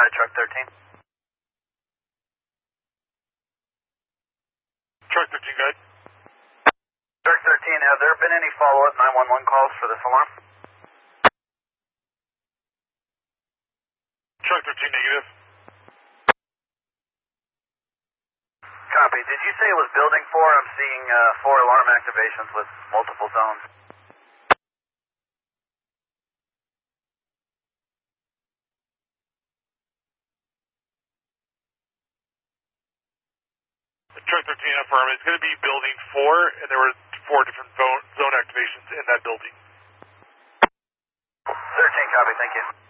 by truck 13. Truck 13, go ahead. Truck 13, have there been any follow-up 911 calls for this alarm? Truck 13, negative. Copy. Did you say it was building 4? I'm seeing 4 alarm activations with multiple zones. Truck 13, affirm. It's going to be building 4, and there were 4 different zone activations in that building. 13, copy. Thank you.